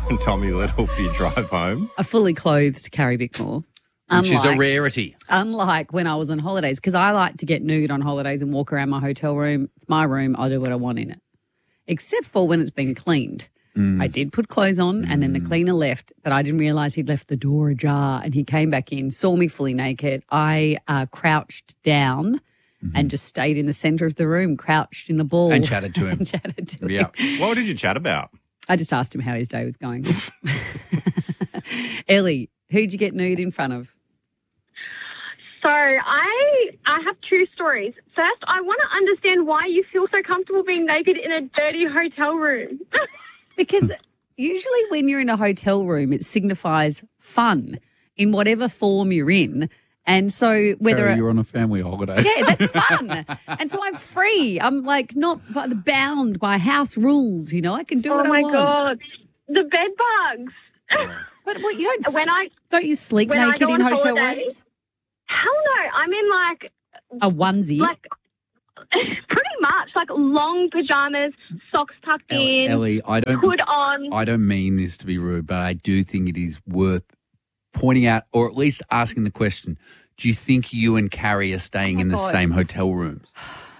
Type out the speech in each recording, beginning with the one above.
Tommy Little for your drive home. A fully clothed Carrie Bickmore. Which is a rarity. Unlike when I was on holidays, because I like to get nude on holidays and walk around my hotel room. It's my room. I'll do what I want in it, except for when it's been cleaned. I did put clothes on and then the cleaner left, but I didn't realise he'd left the door ajar and he came back in, saw me fully naked. I crouched down and just stayed in the centre of the room, crouched in a ball. And chatted to him. Yeah. What did you chat about? I just asked him how his day was going. Ellie, who'd you get nude in front of? So I have two stories. First, I want to understand why you feel so comfortable being naked in a dirty hotel room. Because usually when you're in a hotel room, it signifies fun in whatever form you're in. And so whether you're on a family holiday. Yeah, that's fun. And so I'm free. I'm like not bound by house rules, you know. I can do what I want. Oh my God. The bed bugs. But what, you don't When I don't you sleep when I naked go in on hotel holiday- rooms? Hell no. I'm in like A onesie. pretty much like long pajamas, socks tucked in, Ellie, hood on. I don't mean this to be rude, but I do think it is worth pointing out, or at least asking the question, do you think you and Carrie are staying in the same hotel rooms?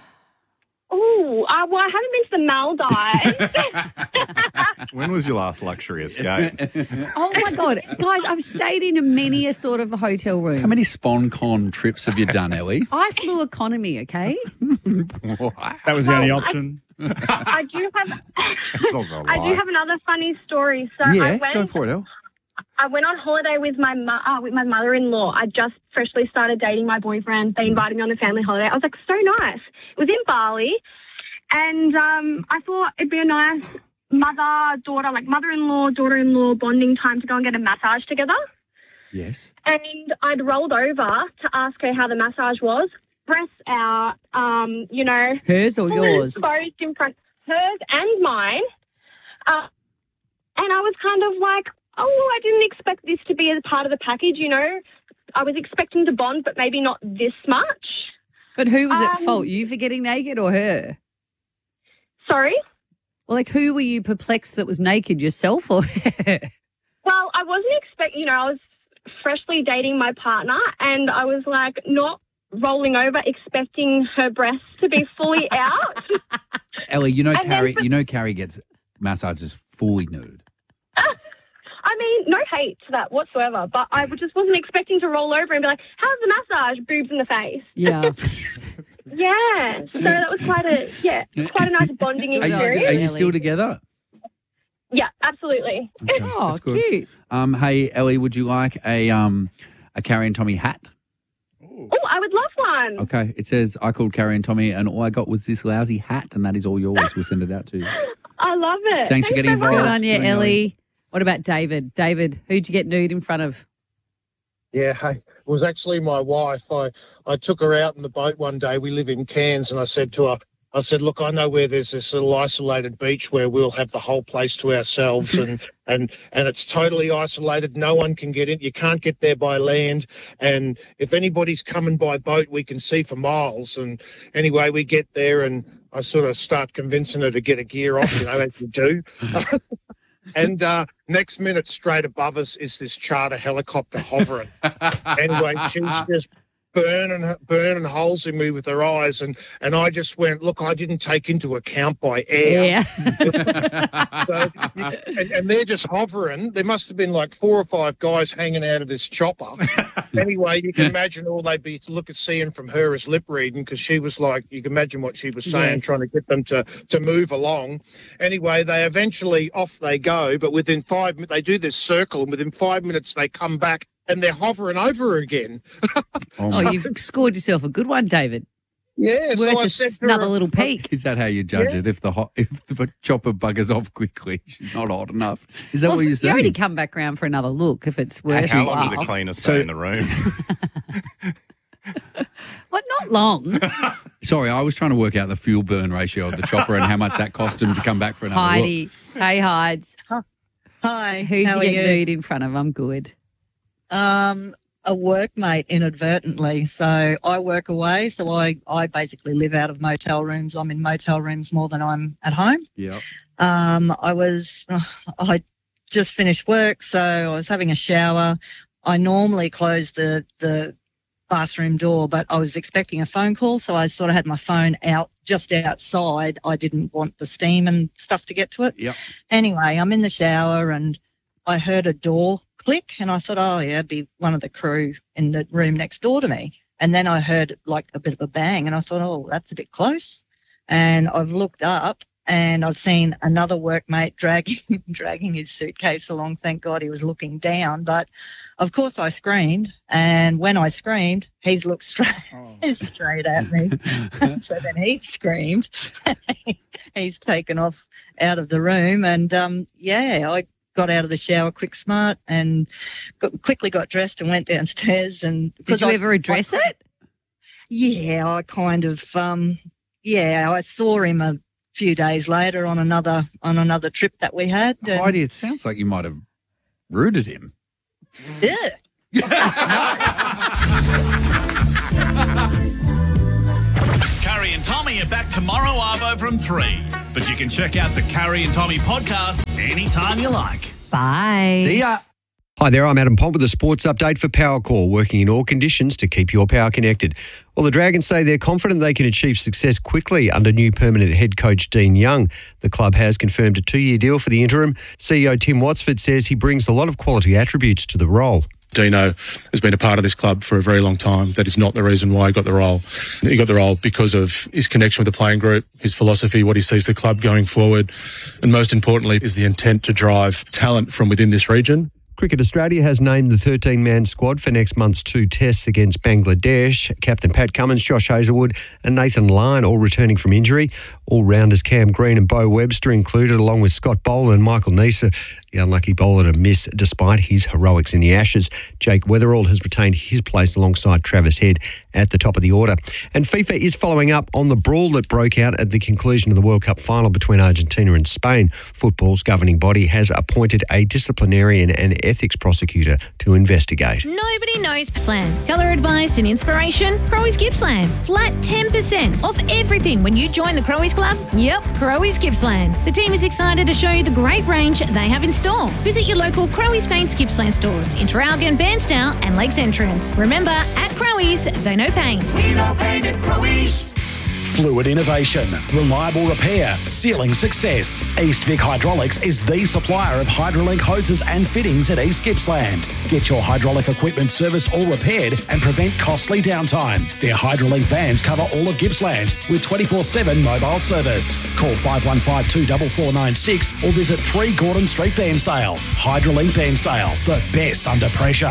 Oh, well, I haven't been to the Maldives. When was your last luxury escape? Oh my God. Guys, I've stayed in many a sort of a hotel room. How many SponCon trips have you done, Ellie? I flew economy, okay? That was the only option. I do have. It's also a I lie. do have another funny story. So Go for it, El. I went on holiday with my mother-in-law. I just freshly started dating my boyfriend. They invited me on a family holiday. I was like, so nice. It was in Bali, and I thought it'd be a nice mother-daughter, like mother-in-law, daughter-in-law bonding time to go and get a massage together. Yes. And I'd rolled over to ask her how the massage was. Breasts out, Hers or fully yours? exposed in front, hers and mine. And I was kind of like, oh, I didn't expect this to be a part of the package, you know. I was expecting to bond, but maybe not this much. But who was at fault? You for getting naked or her? Sorry? Well, like who were you perplexed that was naked, yourself or her? Well, I wasn't expecting, I was freshly dating my partner and I was like not rolling over expecting her breasts to be fully out. Ellie, And then Carrie gets massages fully nude. I mean, no hate to that whatsoever, but I just wasn't expecting to roll over and be like, how's the massage? Boobs in the face. Yeah. Yeah. So that was quite a nice bonding Are experience. you still together? Yeah, absolutely. Okay, Oh, that's good. cute. Hey, Ellie, would you like a Carrie and Tommy hat? Oh, I would love one. Okay. It says, I called Carrie and Tommy and all I got was this lousy hat and that is all yours. We'll send it out to you. I love it. Thanks for getting so involved. much. Good on you, Good on you, Ellie. What about David? David, who'd you get nude in front of? Yeah, hey, it was actually my wife. I took her out in the boat one day. We live in Cairns, and I said to her, look, I know where there's this little isolated beach where we'll have the whole place to ourselves and it's totally isolated. No one can get in. You can't get there by land. And if anybody's coming by boat, we can see for miles. And anyway, we get there and I sort of start convincing her to get her gear off, as you do. And next minute, straight above us is this charter helicopter hovering. Anyway, she's just burning holes in me with her eyes, and I just went, look, I didn't take into account by air. Yeah. So, and they're just hovering. There must have been like 4 or 5 guys hanging out of this chopper. Anyway, you can imagine all they'd be seeing from her is lip reading, because she was like, you can imagine what she was saying, Yes. trying to get them to move along. Anyway, they eventually, off they go, but within 5 minutes, they do this circle, and within 5 minutes they come back and they're hovering over her again. Oh, you've scored yourself a good one, David. Yeah, so I Worth said to another her, little peek. Is that how you judge it? If the chopper buggers off quickly, she's not hot enough. Is that what you're You saying? already come back round for another look if it's worth How it. long did the cleaner stay in the room? What, not long. Sorry, I was trying to work out the fuel burn ratio of the chopper and how much that cost him to come back for another look. Heidi. Hey, Hides. Hi, Who'd how you are get you? nude in front of? I'm good. A workmate inadvertently. So I work away, so I basically live out of motel rooms. I'm in motel rooms more than I'm at home. Yeah. I just finished work, so I was having a shower. I normally close the bathroom door, but I was expecting a phone call, so I sort of had my phone out just outside. I didn't want the steam and stuff to get to it. Yep. Anyway, I'm in the shower and I heard a door click, and I thought, oh, yeah, it'd be one of the crew in the room next door to me. And then I heard like a bit of a bang, and I thought, oh, that's a bit close. And I've looked up and I've seen another workmate dragging his suitcase along. Thank God he was looking down. But, of course, I screamed. And when I screamed, he's looked straight at me. So then he screamed. He's taken off out of the room. And, I got out of the shower quick smart and quickly got dressed and went downstairs. And did you ever address it? Yeah, I kind of, I saw him a few days later on another trip that we had. Heidi, it sounds like you might have rooted him. Yeah. Carrie and Tommy are back tomorrow, Arvo, from 3. But you can check out the Carrie and Tommy podcast anytime you like. Bye. See ya. Hi there, I'm Adam Pond with a sports update for Powercore, working in all conditions to keep your power connected. Well, the Dragons say they're confident they can achieve success quickly under new permanent head coach Dean Young. The club has confirmed a 2-year deal for the interim. CEO Tim Watsford says he brings a lot of quality attributes to the role. Dino has been a part of this club for a very long time. That is not the reason why he got the role. He got the role because of his connection with the playing group, his philosophy, what he sees the club going forward, and most importantly is the intent to drive talent from within this region. Cricket Australia has named the 13-man squad for next month's 2 tests against Bangladesh. Captain Pat Cummins, Josh Hazlewood and Nathan Lyon all returning from injury. All-rounders Cam Green and Beau Webster included, along with Scott Bowler and Michael Neser, the unlucky bowler to miss despite his heroics in the Ashes. Jake Weatherall has retained his place alongside Travis Head at the top of the order. And FIFA is following up on the brawl that broke out at the conclusion of the World Cup final between Argentina and Spain. Football's governing body has appointed a disciplinarian and ethics prosecutor to investigate. Nobody knows Gippsland. Colour advice and inspiration, Crowe's Gippsland. Flat 10% off everything when you join the Crowe's Club. Yep, Crowe's Gippsland. The team is excited to show you the great range they have in store. Visit your local Crowe's Paints Gippsland stores in Traralgon, Bairnsdale and Lakes Entrance. Remember, at Crowe's, they know paint. We know paint at Crowe's. Fluid innovation, reliable repair, sealing success. East Vic Hydraulics is the supplier of Hydrolink hoses and fittings at East Gippsland. Get your hydraulic equipment serviced or repaired and prevent costly downtime. Their Hydrolink vans cover all of Gippsland with 24/7 mobile service. Call 515-24496 or visit 3 Gordon Street, Bairnsdale. Hydrolink Bairnsdale, the best under pressure.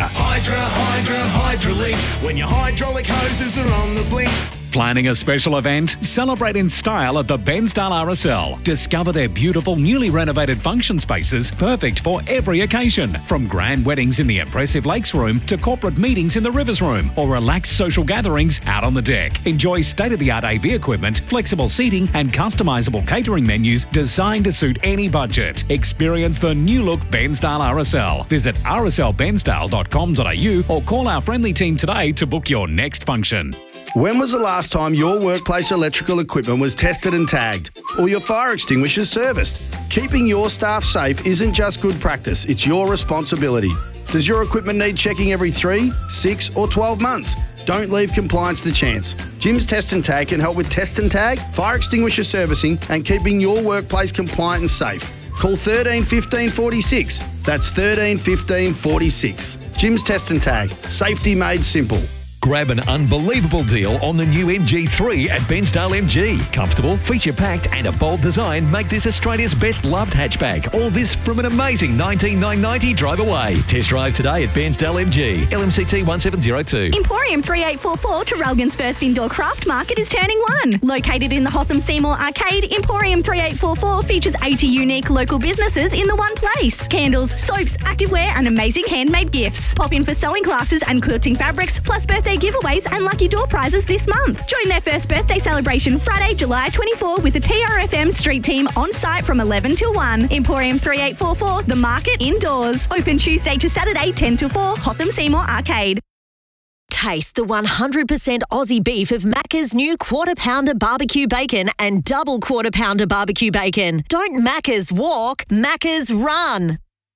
Hydrolink. When your hydraulic hoses are on the blink. Planning a special event? Celebrate in style at the Bairnsdale RSL. Discover their beautiful, newly renovated function spaces, perfect for every occasion. From grand weddings in the impressive Lakes Room to corporate meetings in the Rivers Room or relaxed social gatherings out on the deck. Enjoy state-of-the-art AV equipment, flexible seating and customisable catering menus designed to suit any budget. Experience the new look Bairnsdale RSL. Visit rslbairnsdale.com.au or call our friendly team today to book your next function. When was the last time your workplace electrical equipment was tested and tagged, or your fire extinguishers serviced? Keeping your staff safe isn't just good practice, it's your responsibility. Does your equipment need checking every 3, 6 or 12 months? Don't leave compliance to chance. Jim's Test and Tag can help with test and tag, fire extinguisher servicing and keeping your workplace compliant and safe. Call 13 15 46. That's 13 15 46. Jim's Test and Tag. Safety made simple. Grab an unbelievable deal on the new MG3 at Bairnsdale MG. Comfortable, feature-packed and a bold design make this Australia's best loved hatchback. All this from an amazing $19,990 drive away. Test drive today at Bairnsdale MG. LMCT 1702. Emporium 3844 Traralgon's first indoor craft market is turning 1. Located in the Hotham Seymour Arcade, Emporium 3844 features 80 unique local businesses in the one place. Candles, soaps, activewear and amazing handmade gifts. Pop in for sewing classes and quilting fabrics, plus birthday giveaways and lucky door prizes this month. Join their first birthday celebration Friday, July 24 with the TRFM street team on site from 11 till 1. Emporium 3844, The Market indoors. Open Tuesday to Saturday 10 till 4, Hotham Seymour Arcade. Taste the 100% Aussie beef of Macca's new Quarter Pounder Barbecue Bacon and Double Quarter Pounder Barbecue Bacon. Don't Macca's walk, Macca's run.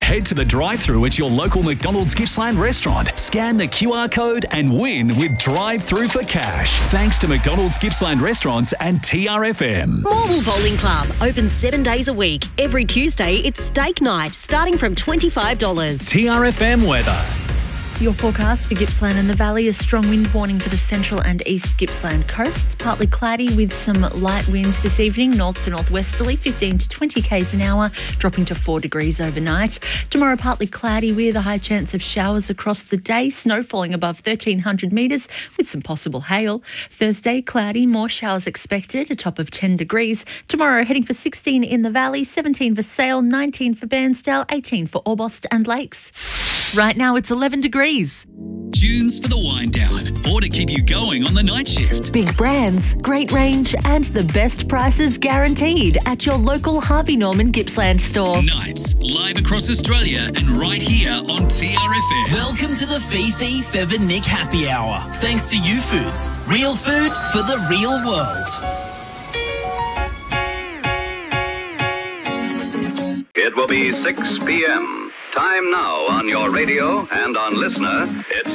Head to the drive-thru at your local McDonald's Gippsland restaurant. Scan the QR code and win with drive-thru for cash. Thanks to McDonald's Gippsland restaurants and TRFM. Morwell Bowling Club, open 7 days a week. Every Tuesday, it's steak night, starting from $25. TRFM weather. Your forecast for Gippsland and the Valley, a strong wind warning for the central and east Gippsland coasts. Partly cloudy with some light winds this evening, north to northwesterly, 15 to 20 k's an hour, dropping to 4 degrees overnight. Tomorrow, partly cloudy with a high chance of showers across the day, snow falling above 1,300 metres with some possible hail. Thursday, cloudy, more showers expected, a top of 10 degrees. Tomorrow, heading for 16 in the Valley, 17 for Sale, 19 for Bairnsdale, 18 for Orbost and Lakes. Right now, it's 11 degrees. Tunes for the wind down, or to keep you going on the night shift. Big brands, great range, and the best prices guaranteed at your local Harvey Norman Gippsland store. Nights, live across Australia and right here on TRFM. Welcome to the Fifi Feather Nick Happy Hour. Thanks to U-Foods. Real food for the real world. It will be 6 p.m. Time now on your radio and on Listener. It's